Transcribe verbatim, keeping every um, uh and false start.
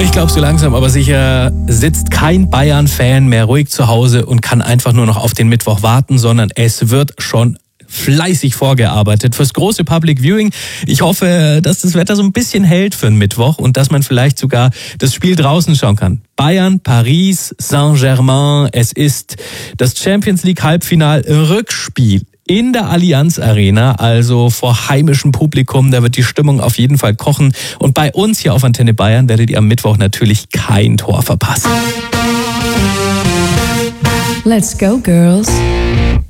Ich glaube, so langsam aber sicher sitzt kein Bayern-Fan mehr ruhig zu Hause und kann einfach nur noch auf den Mittwoch warten, sondern es wird schon fleißig vorgearbeitet fürs große Public Viewing. Ich hoffe, dass das Wetter so ein bisschen hält für den Mittwoch und dass man vielleicht sogar das Spiel draußen schauen kann. Bayern, Paris, Saint-Germain. Es ist das Champions League Halbfinal-Rückspiel in der Allianz Arena, also vor heimischem Publikum. Da wird die Stimmung auf jeden Fall kochen. Und bei uns hier auf Antenne Bayern werdet ihr am Mittwoch natürlich kein Tor verpassen. Let's go, girls.